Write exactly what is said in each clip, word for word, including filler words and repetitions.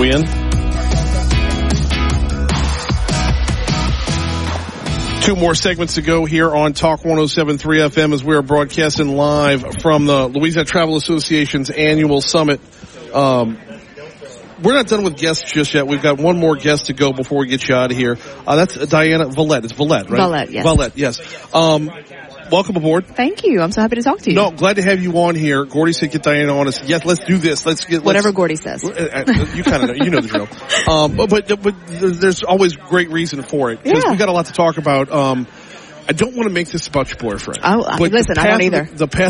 we in? Two more segments to go here on Talk one oh seven point three F M as we are broadcasting live from the Louisiana Travel Association's annual summit. Um, we're not done with guests just yet. We've got one more guest to go before we get you out of here. Uh, that's Diana Valette. It's Valette, right? Valette, yes. Valette, yes. Um, welcome aboard. Thank you. I'm so happy to talk to you. No, glad to have you on here. Gordy said get Diana on us. Yes, let's do this. Let's get whatever let's, Gordy says. You kind of know. You know the drill. Um, but, but but there's always great reason for it because yeah. we got a lot to talk about. Um, I don't want to make this about your boyfriend. Oh, but listen, I don't either. The, the path,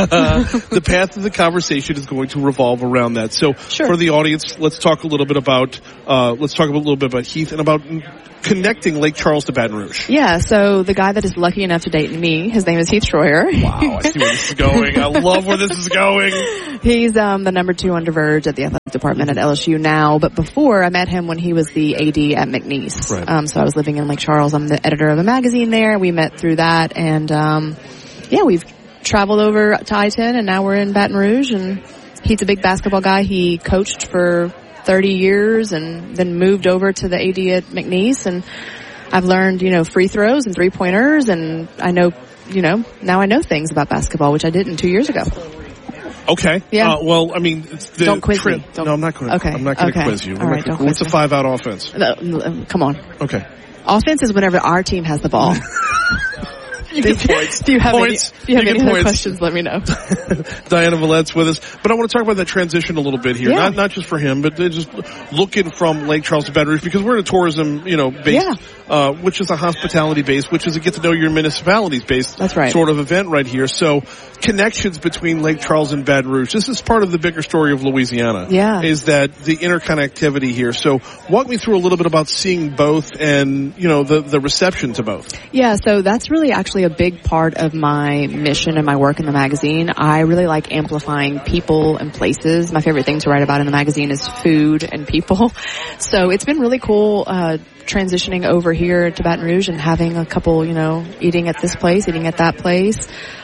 the path of the conversation is going to revolve around that. So, sure. For the audience, let's talk a little bit about uh, let's talk a little bit about Heath and about connecting Lake Charles to Baton Rouge. Yeah. So the guy that is lucky enough to date me, his name is Heath Schroyer. Wow, I see where this is going. I love where this is going. He's um, the number two on Diverge at the athletic department at L S U now, but before I met him when he was the A D at McNeese. Right. Um, so I was living in Lake Charles. I'm the editor of a magazine there. We met through that, and um, yeah, we've traveled over to I ten, and now we're in Baton Rouge. And he's a big basketball guy. He coached for thirty years, and then moved over to the A D at McNeese. And I've learned, you know, free throws and three pointers, and I know, you know, now I know things about basketball, which I didn't two years ago. Okay. Yeah. Uh, well, I mean, it's the don't quiz tri- me. Don't. No, I'm not going to. Okay. I'm not going to okay. quiz you. All right, gonna, don't what's quiz a five-out offense? Uh, come on. Okay. Offense is whenever our team has the ball. You get points. Do you have points. any, do you have you any get other points. questions? Let me know. Diana Valette's with us. But I want to talk about that transition a little bit here. Yeah. Not not just for him, but just looking from Lake Charles to Baton Rouge, because we're in a tourism, you know, based, yeah. uh, which is a hospitality base, which is a get to know your municipalities based That's right. sort of event right here. So connections between Lake Charles and Baton Rouge. This is part of the bigger story of Louisiana. Yeah. Is that the interconnectivity here. So walk me through a little bit about seeing both and, you know, the, the reception to both. Yeah, so that's really actually a big part of my mission and my work in the magazine. I really like amplifying people and places. My favorite thing to write about in the magazine is food and people. So it's been really cool, uh, transitioning over here to Baton Rouge and having a couple, you know, eating at this place, eating at that place.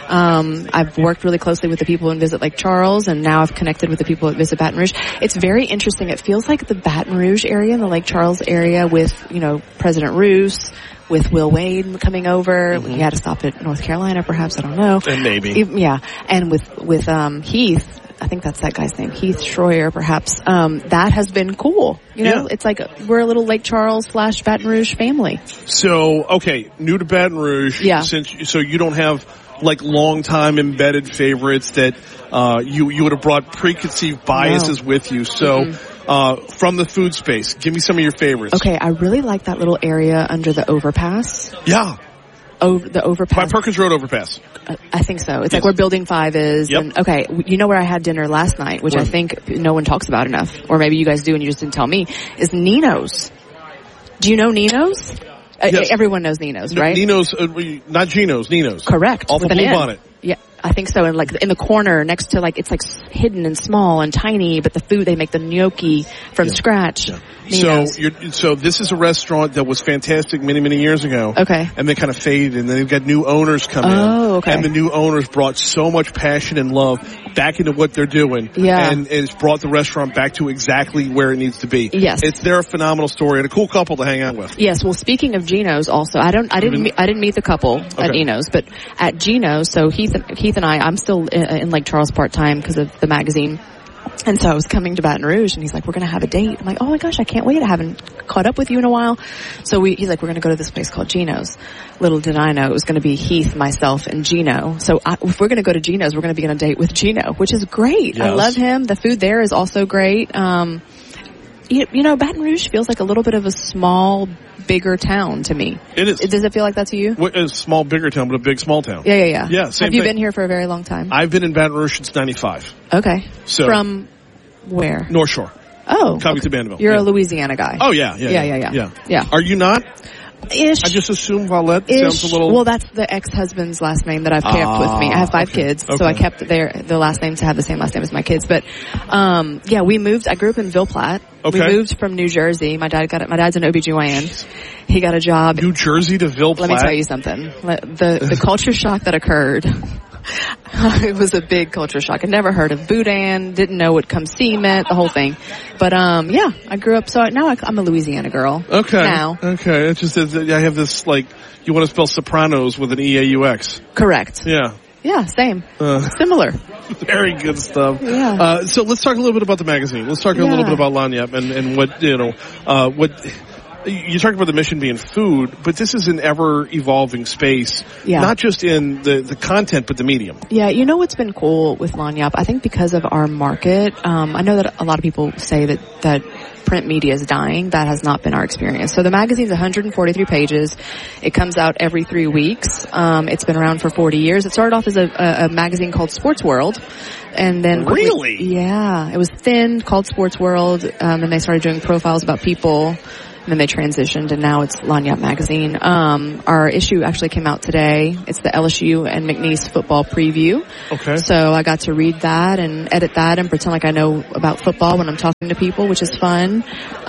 Um, I've worked really closely with the people in Visit Lake Charles, and now I've connected with the people at Visit Baton Rouge. It's very interesting. It feels like the Baton Rouge area and the Lake Charles area with, you know, President Roos, with Will Wade coming over. Mm-hmm. He had to stop at North Carolina, perhaps. I don't know. And maybe. Yeah. And with, with, um, Heath, I think that's that guy's name, Heath Schroyer, perhaps. Um, that has been cool. You know, yeah. It's like we're a little Lake Charles slash Baton Rouge family. So, okay, new to Baton Rouge. Yeah. Since, so you don't have, like, long-time embedded favorites that, uh, you, you would have brought preconceived biases no. with you. So, mm-hmm. Uh, from the food space, give me some of your favorites. Okay, I really like that little area under the overpass. Yeah. Over the overpass. By Perkins Road overpass. Uh, I think so. It's yes. like where Building five is. Yep. And, okay, you know where I had dinner last night, which where? I think no one talks about enough, or maybe you guys do and you just didn't tell me, is Nino's. Do you know Nino's? Yes. Uh, everyone knows Nino's, right? Nino's, uh, not Geno's, Nino's. Correct. Off of Blue Bonnet. Yeah, I think so. And like in the corner next to like, it's like hidden and small and tiny, but the food, they make the gnocchi from yeah. scratch. Yeah. So you're, so this is a restaurant that was fantastic many, many years ago. Okay. And they kind of faded, and then they've got new owners come in. Oh, okay. And the new owners brought so much passion and love back into what they're doing. Yeah. And it's brought the restaurant back to exactly where it needs to be. Yes. It's they're a phenomenal story and a cool couple to hang out with. Yes. Well, speaking of Geno's also, I don't, I didn't, meet, I didn't meet the couple okay. at Geno's, but at Geno's, so Heath and, Heath and I, I'm still in, in Lake Charles part-time because of the magazine. And so I was coming to Baton Rouge, and he's like, we're going to have a date. I'm like, oh my gosh, I can't wait. I haven't caught up with you in a while. So we, he's like, we're going to go to this place called Geno's. Little did I know it was going to be Heath, myself, and Gino. So I, if we're going to go to Geno's, we're going to be on a date with Gino, which is great. Yes. I love him. The food there is also great. Um, you, you know, Baton Rouge feels like a little bit of a small, bigger town to me. It is. Does it feel like that to you? A small, bigger town, but a big, small town. Yeah, yeah, yeah. Yeah, same Have you thing. been here for a very long time? I've been in Baton Rouge since ninety-five. Okay. So From where? North Shore. Oh. Covington, okay. Mandeville. You're yeah. a Louisiana guy. Oh, yeah, yeah, Yeah, yeah. yeah, yeah. Yeah. Yeah. Are you not? Ish. I just assume Valette Ish. sounds a little... Well, that's the ex-husband's last name that I've kept ah, with me. I have five okay. kids, okay. so I kept their the last name to have the same last name as my kids. But um yeah, we moved. I grew up in Ville Platte. Okay. We moved from New Jersey. My dad got it. My dad's an O B G Y N. He got a job. New Jersey to Ville Platte? Let me tell you something. The the culture shock that occurred it was a big culture shock. I'd never heard of Boudin, didn't know what come see meant, the whole thing. But, um, yeah, I grew up, so now I, I'm a Louisiana girl. Okay. Now. Okay. It's just, I have this, like, you want to spell Sopranos with an E A U X. Correct. Yeah. Yeah, same. Uh, Similar. Very good stuff. Yeah. Uh, so let's talk a little bit about the magazine. Let's talk yeah. a little bit about Lagniappe and, and what, you know, uh, what, you talked about the mission being food, but this is an ever-evolving space, yeah. not just in the, the content, but the medium. Yeah, you know what's been cool with Lagniappe? I think because of our market, um, I know that a lot of people say that, that print media is dying. That has not been our experience. So the magazine's one hundred forty-three pages. It comes out every three weeks. Um, it's been around for forty years. It started off as a, a, a magazine called Sports World. And then really? Quickly, yeah, it was thin, called Sports World, um, and they started doing profiles about people. And then they transitioned, and now it's Lagniappe Magazine. Um, our issue actually came out today. It's the L S U and McNeese football preview. Okay. So I got to read that and edit that and pretend like I know about football when I'm talking to people, which is fun.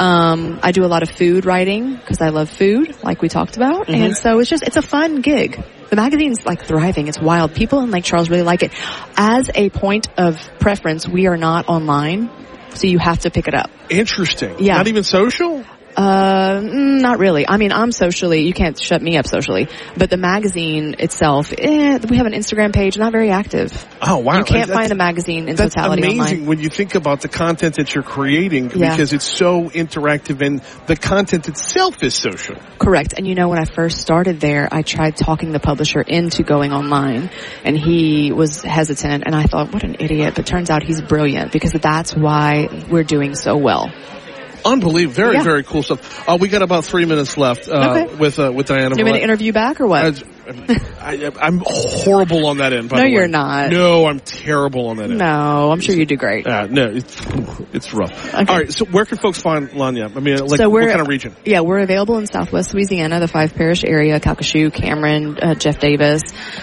Um, I do a lot of food writing because I love food, like we talked about. Mm-hmm. And so it's just, it's a fun gig. The magazine's like thriving. It's wild. People in Lake Charles really like it. As a point of preference, we are not online, so you have to pick it up. Interesting. Yeah. Not even social? Uh, not really. I mean, I'm socially, you can't shut me up socially, but the magazine itself, eh, we have an Instagram page, not very active. Oh, wow. You can't that's, find a magazine in that's totality amazing online. When you think about the content that you're creating, yeah. because it's so interactive and the content itself is social. Correct. And you know, when I first started there, I tried talking the publisher into going online, and he was hesitant, and I thought, what an idiot, but turns out he's brilliant, because that's why we're doing so well. Unbelievable. Very, yeah. very cool stuff. Uh, we got about three minutes left, uh, okay. with, uh, with Diana. Do you want me to interview back or what? I, I, I'm horrible on that end, by no, the way. you're not. No, I'm terrible on that end. No, I'm sure you do great. Uh, no, it's, it's rough. Okay. All right, so where can folks find Lagniappe? I mean, like, so what kind of region? Yeah, we're available in Southwest Louisiana, the five parish area, Calcasieu, Cameron, uh, Jeff Davis.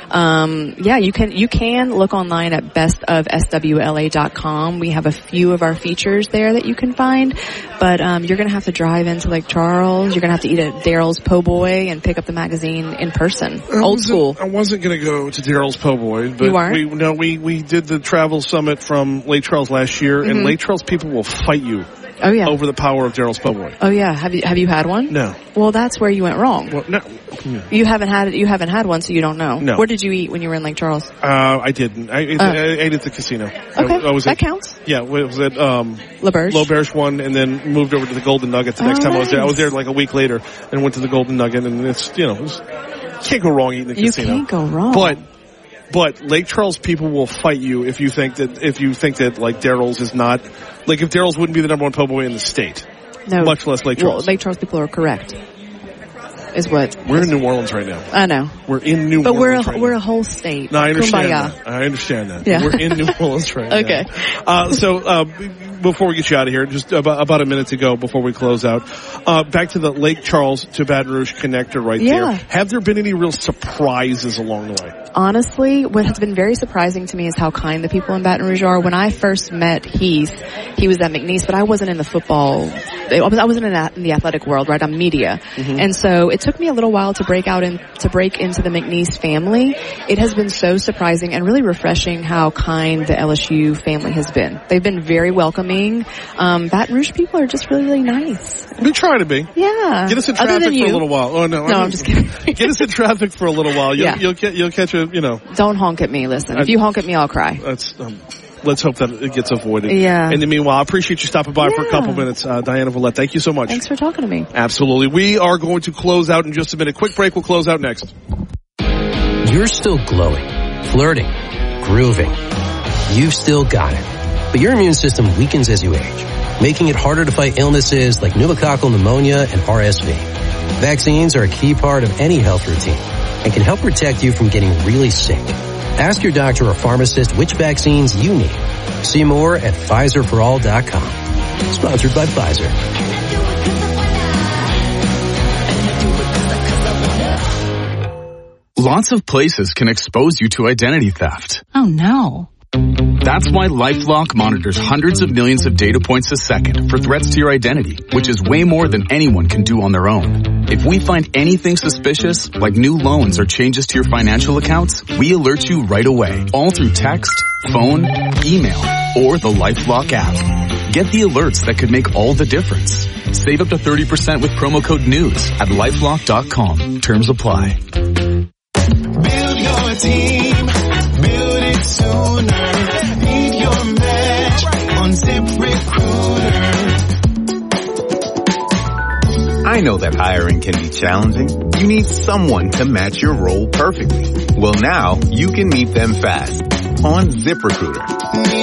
Um, yeah, you can, you can look online at best of S W L A dot com. We have a few of our features there that you can find, but, um, you're gonna have to drive into Lake Charles. You're gonna have to eat at Daryl's Po' Boy and pick up the magazine in person. I Old school. I wasn't going to go to Daryl's Po' Boy, but you weren't? we no we we did the travel summit from Lake Charles last year, mm-hmm. and Lake Charles people will fight you. Oh yeah. Over the power of Daryl's Po' Boy. Oh yeah. Have you have you had one? No. Well, that's where you went wrong. Well, no. Yeah. You haven't had it. You haven't had one, so you don't know. No. Where did you eat when you were in Lake Charles? Uh, I didn't. I ate, uh. I ate at the casino. Okay. I, I was that at, counts. Yeah. It was at um, L'Auberge. L'Auberge one, and then moved over to the Golden Nugget the next oh, time nice. I was there. I was there like a week later, and went to the Golden Nugget, and it's you know, it's, you can't go wrong eating at the you casino. You can't go wrong. But. But Lake Charles people will fight you if you think that if you think that like Daryl's is not like if Daryl's wouldn't be the number one po' boy in the state. No, much less Lake Charles. Well, Lake Charles people are correct. Is what we're in New Orleans right now. I know we're in New but Orleans. But we're a, right we're now. a whole state. No, I understand Kumbaya. that. I understand that. Yeah. We're in New Orleans right okay. now. Okay. Uh, so uh, before we get you out of here, just about, about a minute to go before we close out. Uh, back to the Lake Charles to Baton Rouge connector right yeah. there. Have there been any real surprises along the way? Honestly, what has been very surprising to me is how kind the people in Baton Rouge are. When I first met Heath, he was at McNeese, but I wasn't in the football, I wasn't in, that, in the athletic world, right? I'm media. Mm-hmm. And so it took me a little while to break out and to break into the McNeese family. It has been so surprising and really refreshing how kind the L S U family has been. They've been very welcoming. Um, Baton Rouge people are just really, really nice. We try to be. Yeah. Get us in traffic for a little while. Oh no. No, I'm, I'm just kidding. Get us in traffic for a little while. You'll, yeah. you'll, get, you'll catch a, you know. Don't honk at me, listen. If you honk at me, I'll cry. That's, um, let's hope that it gets avoided. Yeah. In the meanwhile, I appreciate you stopping by yeah. for a couple minutes. Uh, Diana Villette, thank you so much. Thanks for talking to me. Absolutely. We are going to close out in just a minute. Quick break. We'll close out next. You're still glowing, flirting, grooving. You've still got it. But your immune system weakens as you age, making it harder to fight illnesses like pneumococcal pneumonia and R S V. Vaccines are a key part of any health routine and can help protect you from getting really sick. Ask your doctor or pharmacist which vaccines you need. See more at Pfizer for all dot com. Sponsored by Pfizer. Lots of places can expose you to identity theft. Oh no. That's why LifeLock monitors hundreds of millions of data points a second for threats to your identity, which is way more than anyone can do on their own. If we find anything suspicious, like new loans or changes to your financial accounts, we alert you right away, all through text, phone, email, or the LifeLock app. Get the alerts that could make all the difference. Save up to thirty percent with promo code NEWS at lifelock dot com. Terms apply. Build your team. Build it sooner. Beat your match on ZipRecruiter. I know that hiring can be challenging. You need someone to match your role perfectly. Well, now you can meet them fast on ZipRecruiter.